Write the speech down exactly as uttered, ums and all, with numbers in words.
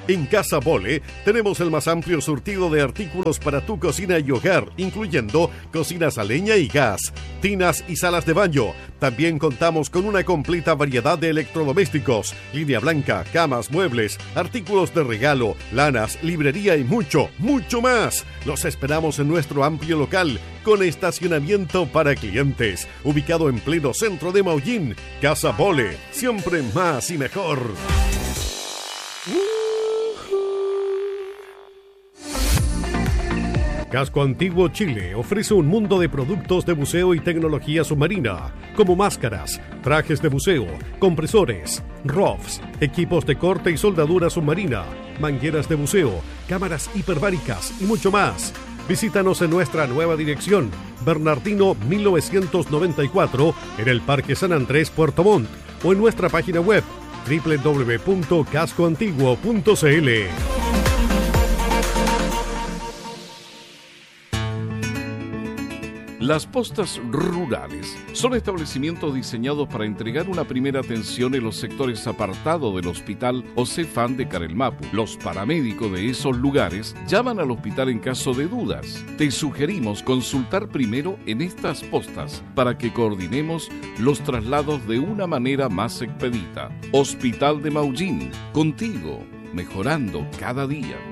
En Casa Bole tenemos el más amplio surtido de artículos para tu cocina y hogar, incluyendo cocinas a leña y gas, tinas y salas de baño. También contamos con una completa variedad de electrodomésticos, línea blanca, camas, muebles, artículos de regalo, lanas, librería y mucho, mucho más. Los esperamos en nuestro amplio local con estacionamiento para clientes, ubicado en pleno centro de Maullín. Casa Bole, siempre más y mejor. Casco Antiguo Chile ofrece un mundo de productos de buceo y tecnología submarina, como máscaras, trajes de buceo, compresores, R O Vs, equipos de corte y soldadura submarina, mangueras de buceo, cámaras hiperbáricas y mucho más. Visítanos en nuestra nueva dirección, Bernardino mil novecientos noventa y cuatro, en el Parque San Andrés, Puerto Montt, o en nuestra página web, doble u doble u doble u punto casco antiguo punto c l. Las postas rurales son establecimientos diseñados para entregar una primera atención en los sectores apartados del hospital o Cefam de Carelmapu. Los paramédicos de esos lugares llaman al hospital en caso de dudas. Te sugerimos consultar primero en estas postas para que coordinemos los traslados de una manera más expedita. Hospital de Maullín, contigo, mejorando cada día.